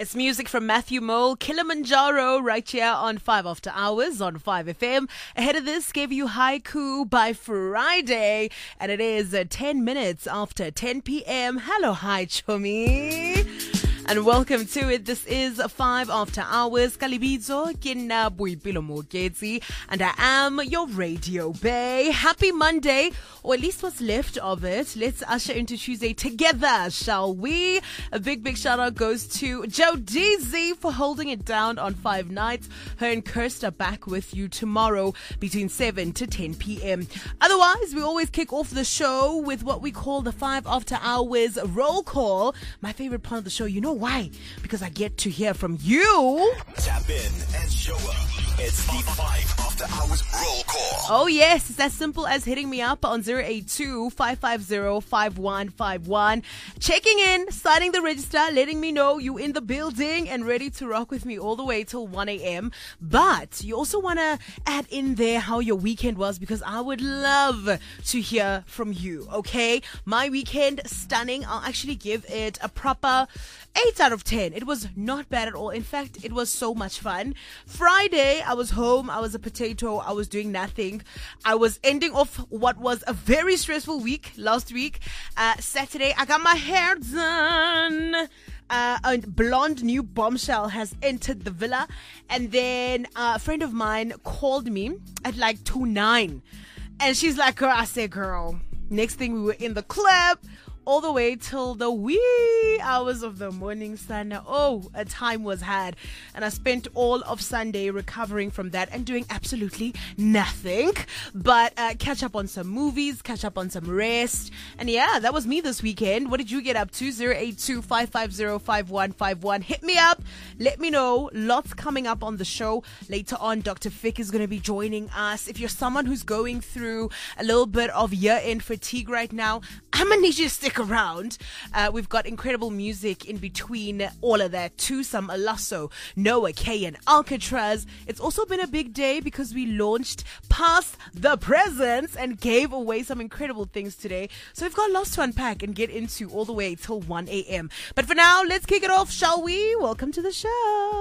It's music from Matthew Mole, Kilimanjaro, right here on 5 After Hours on 5FM. Ahead of this, gave you Haiku by Friday, and it is 10 minutes after 10 p.m. Hello, hi, Chomi. And welcome to it. This is 5 After Hours. Kalibizo, Kina Buipilo Moketsi, and I am your radio bae. Happy Monday, or at least what's left of it. Let's usher into Tuesday together, shall we? A big shout out goes to Joe DZ for holding it down on 5 nights. Her and Kirst are back with you tomorrow between 7 to 10 p.m. Otherwise, we always kick off the show with what we call the 5 After Hours roll call. My favorite part of the show, you know why? Because I get to hear from you. Tap in and show up. It's the 5 After Hours roll call. Oh yes, it's as simple as hitting me up on 082-550-5151. Checking in, signing the register, letting me know you in the building and ready to rock with me all the way till 1 a.m. But you also want to add in there how your weekend was, because I would love to hear from you, okay? My weekend, stunning. I'll actually give it a proper 8 out of 10. It was not bad at all. In fact, it was so much fun. Friday, I was home. I was a potato. I was doing nothing. I was ending off what was a very stressful week last week. Saturday, I got my hair done. A blonde new bombshell has entered the villa. And then a friend of mine called me at like 2:09. And she's like, girl, I said, girl. Next thing, we were in the club all the way till the wee hours of the morning sun. Oh, a time was had. And I spent all of Sunday recovering from that and doing absolutely nothing but catch up on some movies, catch up on some rest. And yeah, that was me this weekend. What did you get up to? 082-550-5151. Hit me up. Let me know. Lots coming up on the show. Later on, Dr. Fick is going to be joining us. If you're someone who's going through a little bit of year-end fatigue right now, I'm going to need you to stick around. We've got incredible music in between all of that too. Some Alasso, Noah K and Alcatraz. It's also been a big day because we launched Past the Presents and gave away some incredible things today. So we've got lots to unpack and get into all the way till 1 a.m. But for now, let's kick it off, shall we? Welcome to the show.